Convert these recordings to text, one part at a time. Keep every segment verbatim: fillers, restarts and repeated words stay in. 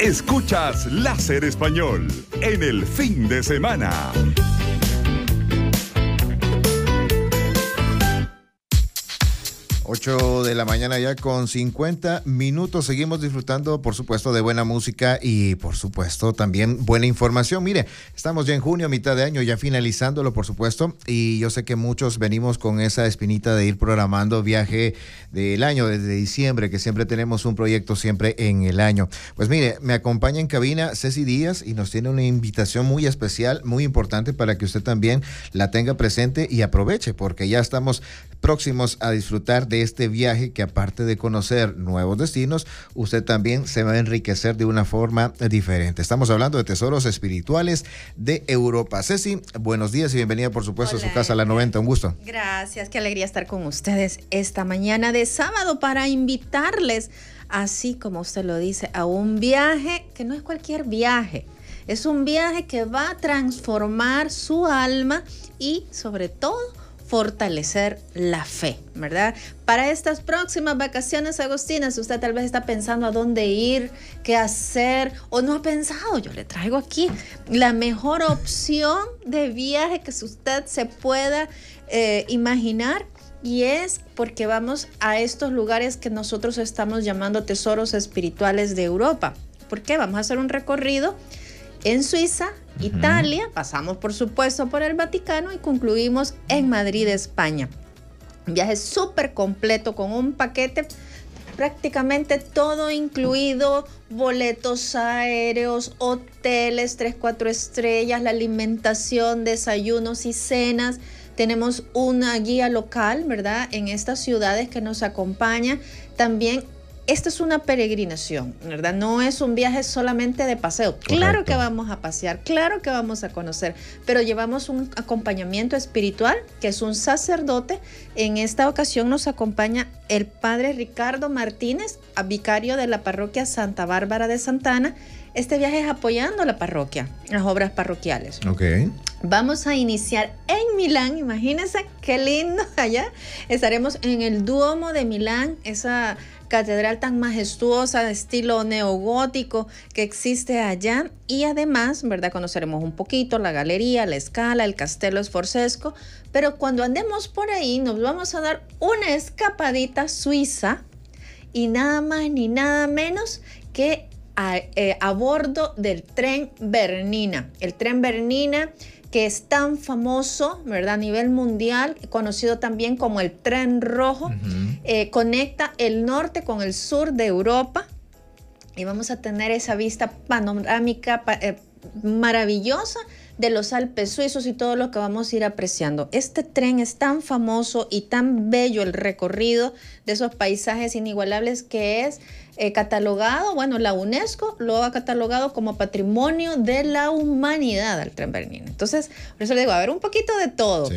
Escuchas Láser Español en el fin de semana. ocho de la mañana ya con cincuenta minutos. Seguimos disfrutando, por supuesto, de buena música y, por supuesto, también buena información. Mire, estamos ya en junio, mitad de año, ya finalizándolo, por supuesto, y yo sé que muchos venimos con esa espinita de ir programando viaje del año, desde diciembre, que siempre tenemos un proyecto siempre en el año. Pues mire, me acompaña en cabina Ceci Díaz y nos tiene una invitación muy especial, muy importante para que usted también la tenga presente y aproveche, porque ya estamos próximos a disfrutar de este viaje que, aparte de conocer nuevos destinos, usted también se va a enriquecer de una forma diferente. Estamos hablando de tesoros espirituales de Europa. Ceci, buenos días y bienvenida, por supuesto, Hola, a su casa La noventa. Un gusto. Gracias, qué alegría estar con ustedes esta mañana de sábado para invitarles, así como usted lo dice, a un viaje que no es cualquier viaje. Es un viaje que va a transformar su alma y, sobre todo, fortalecer la fe, ¿verdad? Para estas próximas vacaciones agostinas, usted tal vez está pensando a dónde ir, qué hacer, o no ha pensado. Yo le traigo aquí la mejor opción de viaje que usted se pueda eh, imaginar, y es porque vamos a estos lugares que nosotros estamos llamando tesoros espirituales de Europa. ¿Por qué? Vamos a hacer un recorrido en Suiza, Italia, uh-huh. pasamos por supuesto por el Vaticano y concluimos en Madrid, España. Un viaje súper completo con un paquete prácticamente todo incluido, boletos aéreos, hoteles, tres, cuatro estrellas, la alimentación, desayunos y cenas. Tenemos una guía local, ¿verdad?, en estas ciudades que nos acompaña. También esta es una peregrinación, ¿verdad? No es un viaje solamente de paseo. Correcto. Claro que vamos a pasear, claro que vamos a conocer, pero llevamos un acompañamiento espiritual, que es un sacerdote. En esta ocasión nos acompaña el padre Ricardo Martínez, vicario de la parroquia Santa Bárbara de Santana. Este viaje es apoyando a la parroquia, las obras parroquiales. Ok. Vamos a iniciar en Milán, imagínense qué lindo allá. Estaremos en el Duomo de Milán, esa catedral tan majestuosa de estilo neogótico que existe allá, y además, ¿verdad?, conoceremos un poquito la galería, la Scala, el Castello Sforzesco, pero cuando andemos por ahí nos vamos a dar una escapadita suiza y nada más ni nada menos que a, eh, a bordo del tren Bernina. El tren Bernina, que es tan famoso, ¿verdad?, a nivel mundial, conocido también como el Tren Rojo, uh-huh. eh, conecta el norte con el sur de Europa, y vamos a tener esa vista panorámica eh, maravillosa de los Alpes suizos y todo lo que vamos a ir apreciando. Este tren es tan famoso y tan bello, el recorrido de esos paisajes inigualables, que es eh, catalogado, bueno, la UNESCO lo ha catalogado como Patrimonio de la Humanidad al tren Bernina. Entonces, por eso le digo, a ver, un poquito de todo, sí,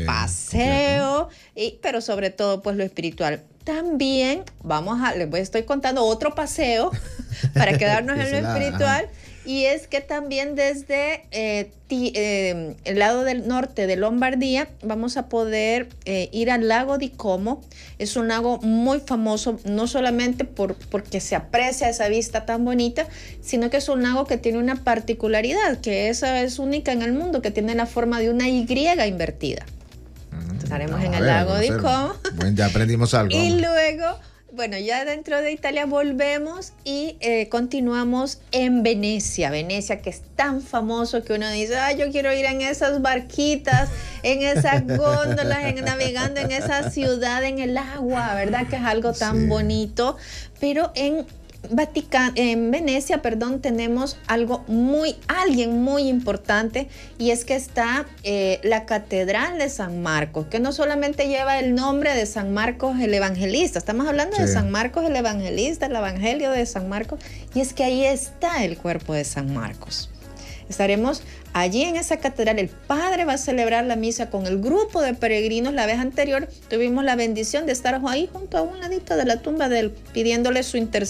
paseo, y, pero sobre todo, pues, lo espiritual. También vamos a, les voy, estoy contando otro paseo para quedarnos en lo espiritual. Y es que también desde eh, ti, eh, el lado del norte de Lombardía vamos a poder eh, ir al lago di Como. Es un lago muy famoso, no solamente por, porque se aprecia esa vista tan bonita, sino que es un lago que tiene una particularidad, que esa es única en el mundo, que tiene la forma de una Y invertida. Entonces, estaremos en el ver, lago di Como. Bueno, ya aprendimos algo. Y luego, bueno, ya dentro de Italia volvemos y eh, continuamos en Venecia. Venecia, que es tan famoso que uno dice, ay, yo quiero ir en esas barquitas, en esas góndolas, en, navegando en esa ciudad, en el agua, ¿verdad? Que es algo tan sí. bonito. Pero en Vaticano, en Venecia, perdón, tenemos algo muy, alguien muy importante, y es que está eh, la Catedral de San Marcos, que no solamente lleva el nombre de San Marcos el Evangelista, estamos hablando sí. de San Marcos el Evangelista, el Evangelio de San Marcos, y es que ahí está el cuerpo de San Marcos. Estaremos allí en esa catedral. El padre va a celebrar la misa con el grupo de peregrinos. La vez anterior tuvimos la bendición de estar ahí junto a un ladito de la tumba de él, pidiéndole su intercesión